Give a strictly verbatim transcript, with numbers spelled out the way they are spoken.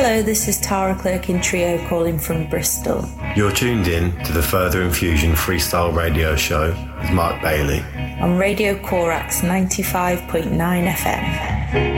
Hello, this is Tara Clerk in Trio calling from Bristol. You're tuned in to the Further Infusion Freestyle Radio Show with Mark Bailey on Radio Corax ninety-five point nine F M.